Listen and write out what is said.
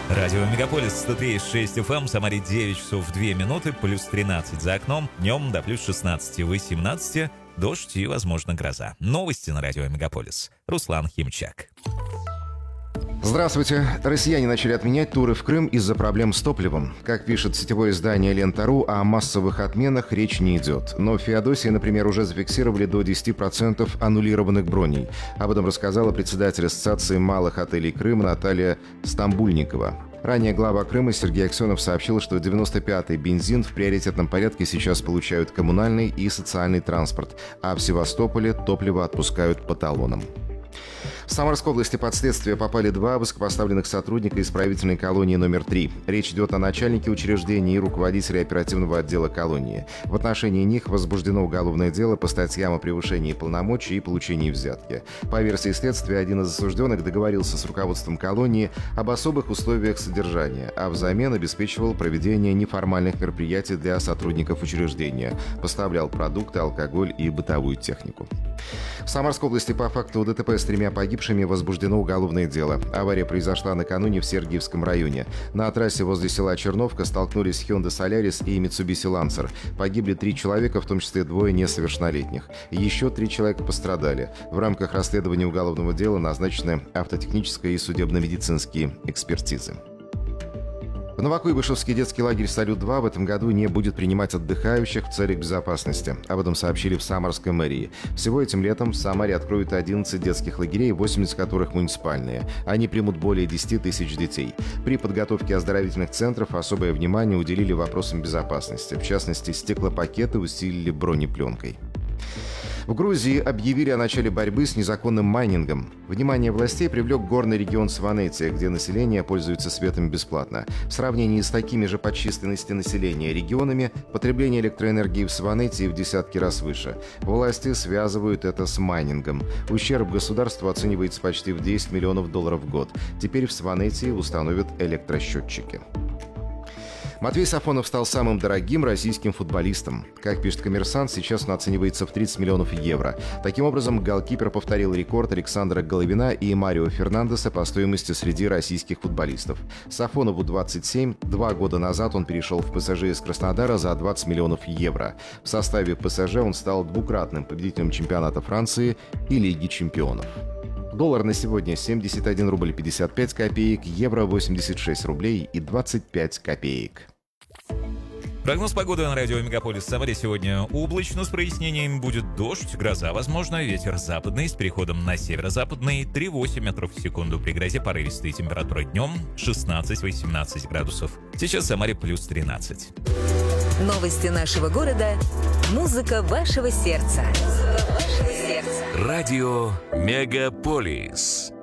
Радио Мегаполис 103,6 FM, Самаре 9 часов 2 минуты, плюс 13 за окном, днем до плюс 16-18, дождь и, возможно, гроза. Новости на Радио Мегаполис. Руслан Химчак. Здравствуйте. Россияне начали отменять туры в Крым из-за проблем с топливом. Как пишет сетевое издание «Лента.ру», о массовых отменах речь не идет. Но в Феодосии, например, уже зафиксировали до 10% аннулированных броней. Об этом рассказала председатель Ассоциации малых отелей Крыма Наталья Стамбульникова. Ранее глава Крыма Сергей Аксенов сообщил, что 95-й бензин в приоритетном порядке сейчас получают коммунальный и социальный транспорт, а в Севастополе топливо отпускают по талонам. В Самарской области под следствие попали два высокопоставленных сотрудника исправительной колонии номер 3. Речь идет о начальнике учреждения и руководителе оперативного отдела колонии. В отношении них возбуждено уголовное дело по статьям о превышении полномочий и получении взятки. По версии следствия, один из осужденных договорился с руководством колонии об особых условиях содержания, а взамен обеспечивал проведение неформальных мероприятий для сотрудников учреждения, поставлял продукты, алкоголь и бытовую технику. В Самарской области по факту ДТП с 3 погибшими возбуждено уголовное дело. Авария произошла накануне в Сергиевском районе. На трассе возле села Черновка столкнулись Hyundai Solaris и Mitsubishi Lancer. Погибли 3 человека, в том числе 2 несовершеннолетних. Еще 3 человека пострадали. В рамках расследования уголовного дела назначены автотехнические и судебно-медицинские экспертизы. В Новокуйбышевский детский лагерь «Салют-2» в этом году не будет принимать отдыхающих в целях безопасности. Об этом сообщили в Самарской мэрии. Всего этим летом в Самаре откроют 11 детских лагерей, 80 которых муниципальные. Они примут более 10 тысяч детей. При подготовке оздоровительных центров особое внимание уделили вопросам безопасности. В частности, стеклопакеты усилили бронепленкой. В Грузии объявили о начале борьбы с незаконным майнингом. Внимание властей привлек горный регион Сванетия, где население пользуется светом бесплатно. В сравнении с такими же по численности населения регионами, потребление электроэнергии в Сванетии в десятки раз выше. Власти связывают это с майнингом. Ущерб государству оценивается почти в $10 миллионов в год. Теперь в Сванетии установят электросчетчики. Матвей Сафонов стал самым дорогим российским футболистом. Как пишет «Коммерсант», сейчас он оценивается в 30 миллионов евро. Таким образом, голкипер повторил рекорд Александра Головина и Марио Фернандеса по стоимости среди российских футболистов. Сафонову 27. 2 года назад он перешел в ПСЖ из Краснодара за 20 миллионов евро. В составе ПСЖ он стал двукратным победителем чемпионата Франции и Лиги чемпионов. Доллар на сегодня 71 рубль 55 копеек, евро 86 рублей и 25 копеек. Прогноз погоды на радио Мегаполис Самаре сегодня облачно, с прояснениями будет дождь, гроза, возможно, ветер западный с переходом на северо-западный 3,8 метров в секунду. При грозе порывистые температуры днем 16-18 градусов. Сейчас в Самаре плюс 13. Новости нашего города. Музыка вашего сердца. Радио Мегаполис.